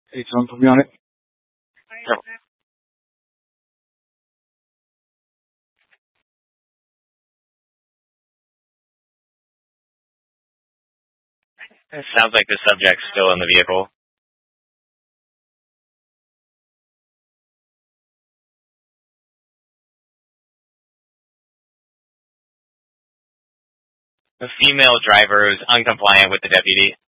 Hey, someone put me on it. So, it sounds like the subject's still in the vehicle. The female driver is uncompliant with the deputy.